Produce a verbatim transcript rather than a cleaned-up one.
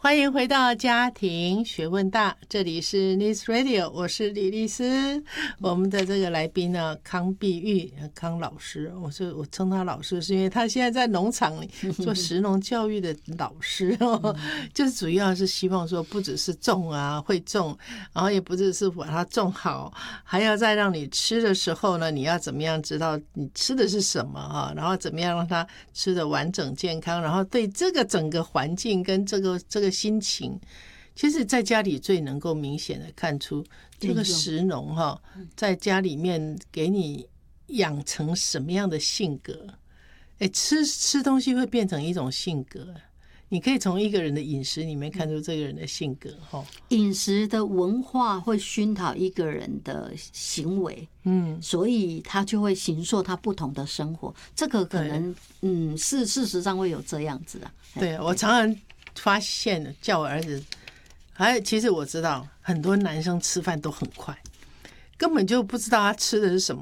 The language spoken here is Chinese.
欢迎回到家庭学问大，这里是 Nice Radio， 我是李丽丝。我们的这个来宾呢，康碧玉康老师，我是我称他老师，是因为他现在在农场里做食农教育的老师哦，就是主要是希望说，不只是种啊会种，然后也不只是把它种好，还要再让你吃的时候呢，你要怎么样知道你吃的是什么啊？然后怎么样让它吃的完整健康，然后对这个整个环境跟这个这个心情，其实在家里最能够明显的看出这个食农哈，在家里面给你养成什么样的性格。哎，吃吃东西会变成一种性格，你可以从一个人的饮食里面看出这个人的性格哈。 饮食的文化会熏陶一个人的行为，嗯，所以他就会形塑他不同的生活。这个可能，嗯，是事实上会有这样子啊。 对，我常常发现叫我儿子，还其实我知道很多男生吃饭都很快，根本就不知道他吃的是什么，